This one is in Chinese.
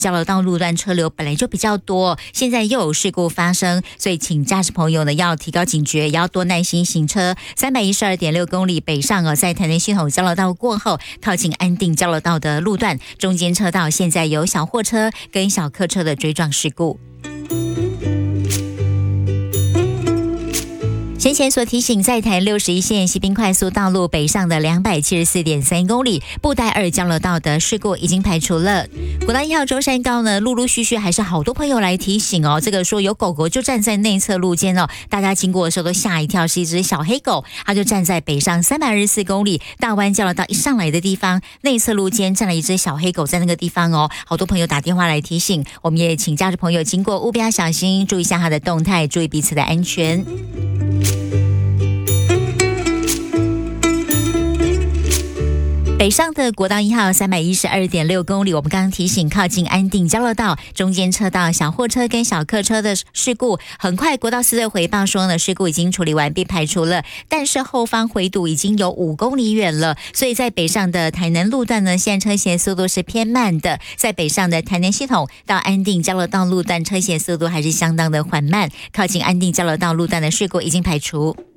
交流道路段车流本来就比较多，现在又有事故发生，所以请驾驶朋友呢要提高警觉，也要多耐心行车。312.6公里北上在台南系统交流道过后，靠近安定交流道的路段，中间车道现在有小货车跟小客车的追撞事故。先前所提醒，在台61线西滨快速道路北上的274.3公里布袋2交流道的事故已经排除了。国道1号中山高呢，陆陆续续还是好多朋友来提醒这个说有狗狗就站在内侧路肩大家经过的时候都吓一跳，是一只小黑狗，它就站在北上324公里大湾交流道一上来的地方，内侧路肩站了一只小黑狗在那个地方好多朋友打电话来提醒，我们也请驾驶朋友经过务必要小心，注意一下它的动态，注意彼此的安全。北上的国道1号312.6公里，我们刚刚提醒靠近安定交流道中间车道小货车跟小客车的事故，很快国道4队回报说呢，事故已经处理完毕排除了，但是后方回堵已经有5公里远了，所以在北上的台南路段呢，现在车行速度是偏慢的，在北上的台南系统到安定交流道路段车行速度还是相当的缓慢，靠近安定交流道路段的事故已经排除。